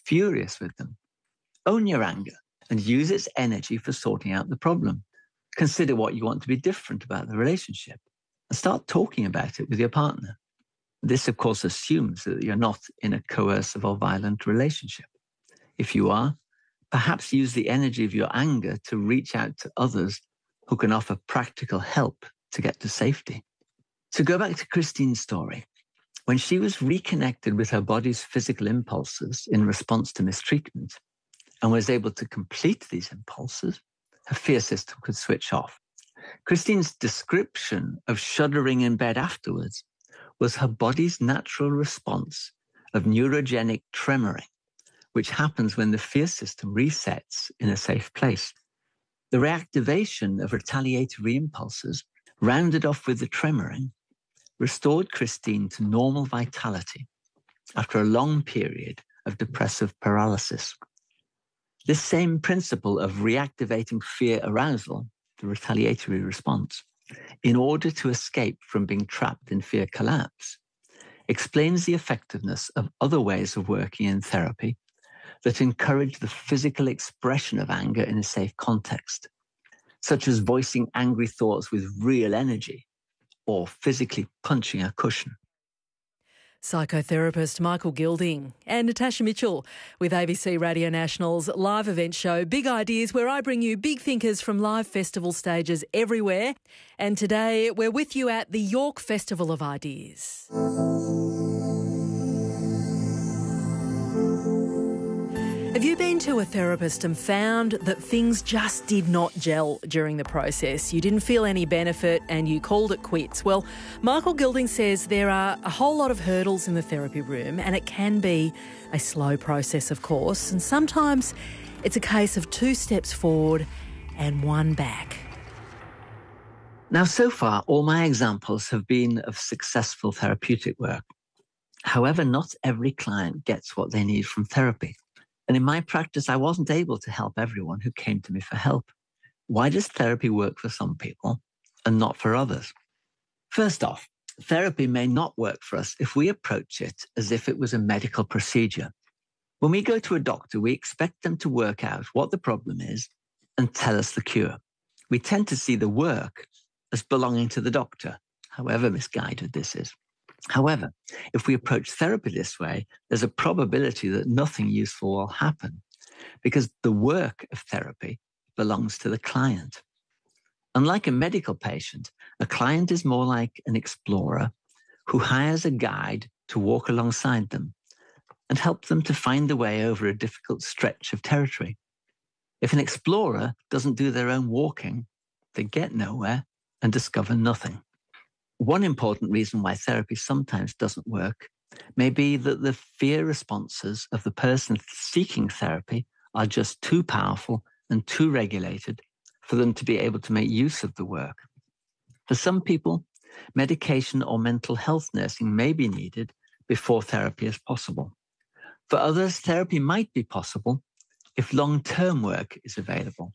furious with them. Own your anger and use its energy for sorting out the problem. Consider what you want to be different about the relationship and start talking about it with your partner. This, of course, assumes that you're not in a coercive or violent relationship. If you are, perhaps use the energy of your anger to reach out to others who can offer practical help to get to safety. To go back to Christine's story, when she was reconnected with her body's physical impulses in response to mistreatment and was able to complete these impulses, her fear system could switch off. Christine's description of shuddering in bed afterwards was her body's natural response of neurogenic tremoring, which happens when the fear system resets in a safe place. The reactivation of retaliatory impulses, rounded off with the tremoring, restored Christine to normal vitality after a long period of depressive paralysis. This same principle of reactivating fear arousal, the retaliatory response, in order to escape from being trapped in fear collapse, explains the effectiveness of other ways of working in therapy that encourage the physical expression of anger in a safe context, such as voicing angry thoughts with real energy or physically punching a cushion. Psychotherapist Michael Gilding and Natasha Mitchell with ABC Radio National's live event show Big Ideas, where I bring you big thinkers from live festival stages everywhere. And today we're with you at the York Festival of Ideas. Have you been to a therapist and found that things just did not gel during the process? You didn't feel any benefit and you called it quits. Well, Michael Gilding says there are a whole lot of hurdles in the therapy room, and it can be a slow process, of course, and sometimes it's a case of 2 steps forward and 1 back. Now, so far, all my examples have been of successful therapeutic work. However, not every client gets what they need from therapy. And in my practice, I wasn't able to help everyone who came to me for help. Why does therapy work for some people and not for others? First off, therapy may not work for us if we approach it as if it was a medical procedure. When we go to a doctor, we expect them to work out what the problem is and tell us the cure. We tend to see the work as belonging to the doctor, however misguided this is. However, if we approach therapy this way, there's a probability that nothing useful will happen because the work of therapy belongs to the client. Unlike a medical patient, a client is more like an explorer who hires a guide to walk alongside them and help them to find the way over a difficult stretch of territory. If an explorer doesn't do their own walking, they get nowhere and discover nothing. One important reason why therapy sometimes doesn't work may be that the fear responses of the person seeking therapy are just too powerful and too regulated for them to be able to make use of the work. For some people, medication or mental health nursing may be needed before therapy is possible. For others, therapy might be possible if long-term work is available.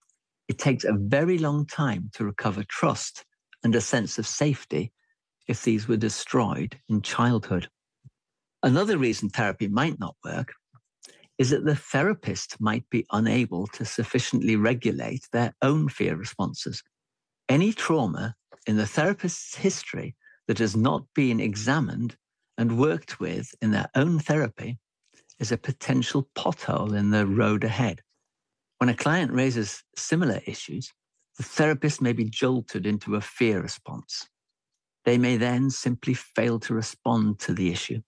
It takes a very long time to recover trust and a sense of safety if these were destroyed in childhood. Another reason therapy might not work is that the therapist might be unable to sufficiently regulate their own fear responses. Any trauma in the therapist's history that has not been examined and worked with in their own therapy is a potential pothole in the road ahead. When a client raises similar issues, the therapist may be jolted into a fear response. They may then simply fail to respond to the issue,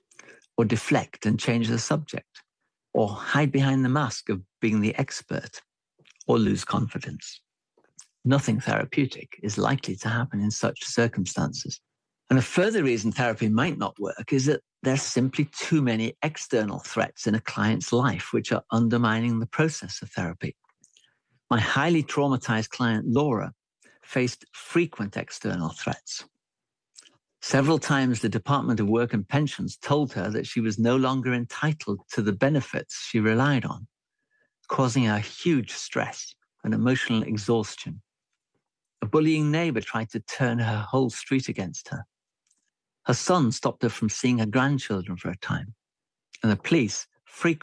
or deflect and change the subject, or hide behind the mask of being the expert, or lose confidence. Nothing therapeutic is likely to happen in such circumstances. And a further reason therapy might not work is that there's simply too many external threats in a client's life which are undermining the process of therapy. My highly traumatized client, Laura, faced frequent external threats. Several times, the Department of Work and Pensions told her that she was no longer entitled to the benefits she relied on, causing her huge stress and emotional exhaustion. A bullying neighbor tried to turn her whole street against her. Her son stopped her from seeing her grandchildren for a time, and the police frequently